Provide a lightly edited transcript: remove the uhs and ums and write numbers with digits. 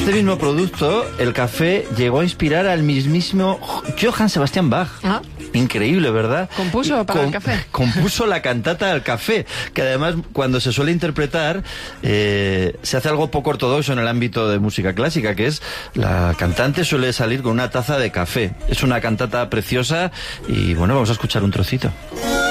Este mismo producto, el café, llegó a inspirar al mismísimo Johann Sebastian Bach. Ah. Increíble, ¿verdad? ¿Compuso para el café? Compuso la cantata del café, que además cuando se suele interpretar se hace algo poco ortodoxo en el ámbito de música clásica, que es la cantante suele salir con una taza de café. Es una cantata preciosa y bueno, vamos a escuchar un trocito.